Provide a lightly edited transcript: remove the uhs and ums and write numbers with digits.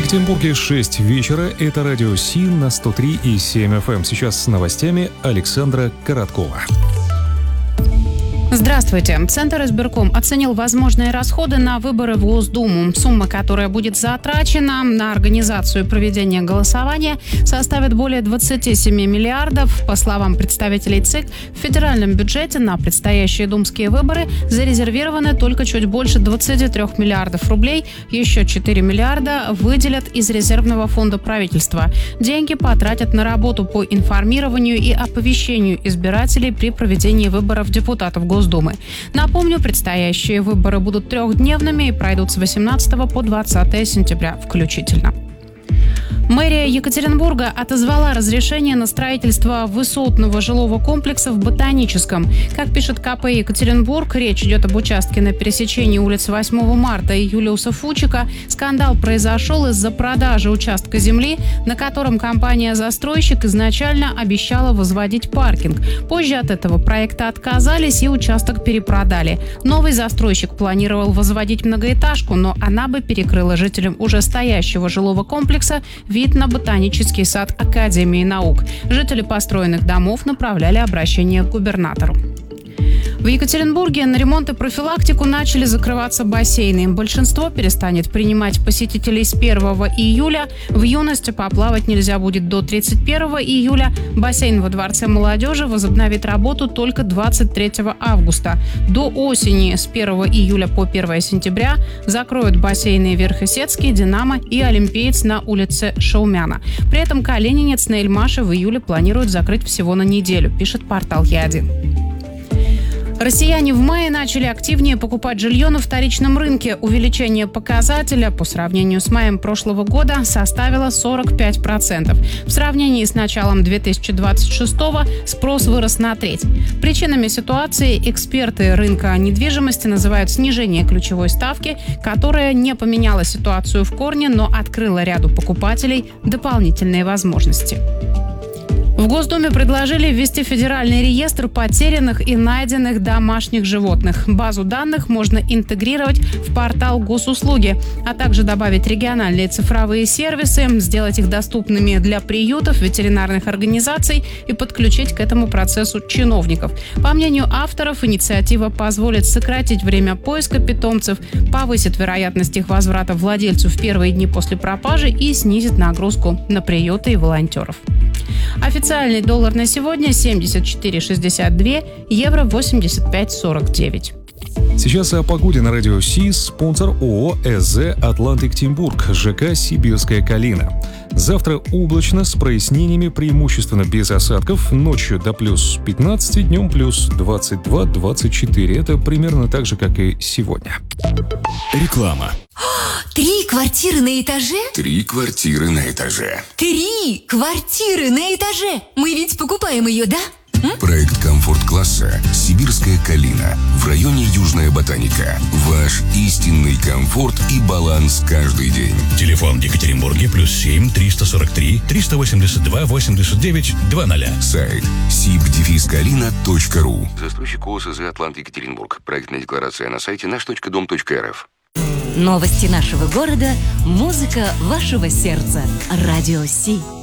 Екатеринбурге 6 вечера. Это радио СИН на 103,7 FM. Сейчас с новостями Александра Короткова. Здравствуйте. Центр избирком оценил возможные расходы на выборы в Госдуму. Сумма, которая будет затрачена на организацию и проведение голосования, составит более 27 миллиардов. По словам представителей ЦИК, в федеральном бюджете на предстоящие думские выборы зарезервированы только чуть больше 23 миллиардов рублей. Еще 4 миллиарда выделят из резервного фонда правительства. Деньги потратят на работу по информированию и оповещению избирателей при проведении выборов депутатов Госдумы. Напомню, предстоящие выборы будут трехдневными и пройдут с 18 по 20 сентября включительно. Мэрия Екатеринбурга отозвала разрешение на строительство высотного жилого комплекса в Ботаническом. Как пишет КП «Екатеринбург», речь идет об участке на пересечении улиц 8 марта и Юлиуса Фучика. Скандал произошел из-за продажи участка земли, на котором компания-застройщик изначально обещала возводить паркинг. Позже от этого проекта отказались и участок перепродали. Новый застройщик планировал возводить многоэтажку, но она бы перекрыла жителям уже стоящего жилого комплекса вид на ботанический сад Академии наук. Жители построенных домов направляли обращение к губернатору. В Екатеринбурге на ремонт и профилактику начали закрываться бассейны. Большинство перестанет принимать посетителей с 1 июля. В юности поплавать нельзя будет до 31 июля. Бассейн во Дворце молодежи возобновит работу только 23 августа. До осени с 1 июля по 1 сентября закроют бассейны Верхесецкий, Динамо и Олимпиец на улице Шаумяна. При этом Калининец на Эльмаше в июле планируют закрыть всего на неделю, пишет портал Е1. Россияне в мае начали активнее покупать жилье на вторичном рынке. Увеличение показателя по сравнению с маем прошлого года составило 45%. В сравнении с началом 2026-го спрос вырос на треть. Причинами ситуации эксперты рынка недвижимости называют снижение ключевой ставки, которая не поменяла ситуацию в корне, но открыла ряду покупателей дополнительные возможности. В Госдуме предложили ввести федеральный реестр потерянных и найденных домашних животных. Базу данных можно интегрировать в портал госуслуги, а также добавить региональные цифровые сервисы, сделать их доступными для приютов, ветеринарных организаций и подключить к этому процессу чиновников. По мнению авторов, инициатива позволит сократить время поиска питомцев, повысит вероятность их возврата владельцу в первые дни после пропажи и снизит нагрузку на приюты и волонтеров. Официальный доллар на сегодня 74,62, евро 85,49. Сейчас о погоде на радио СИС. Спонсор ООО «СЗ Атлант-Екатеринбург», ЖК «Сибирская Калина». Завтра облачно, с прояснениями, преимущественно без осадков. Ночью до плюс 15, днем плюс 22-24. Это примерно так же, как и сегодня. Реклама. 3 квартиры на этаже? 3 квартиры на этаже. 3 квартиры на этаже! Мы ведь покупаем ее, да? Проект комфорт-класса «Сибирская Калина» в районе Южная Ботаника. Ваш истинный комфорт и баланс каждый день. Телефон в Екатеринбурге +7 343 382 89 00. Сайт sib-kalina.ru. Застройщик ООО «СЗ Атлант-Екатеринбург». Проектная декларация на сайте наш.дом.рф. Новости нашего города, музыка вашего сердца. Радио Си.